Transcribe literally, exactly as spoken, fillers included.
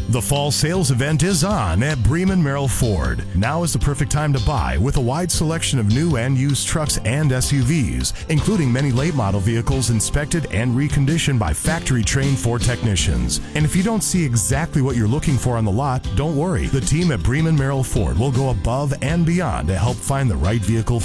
The fall sales event is on at Bremen Merrill Ford. Now is the perfect time to buy with a wide selection of new and used trucks and S U Vs, including many late model vehicles inspected and reconditioned by factory-trained Ford technicians. And if you don't see exactly what you're looking for on the lot, don't worry. The team at Bremen Merrill Ford will go above and beyond to help find the right vehicle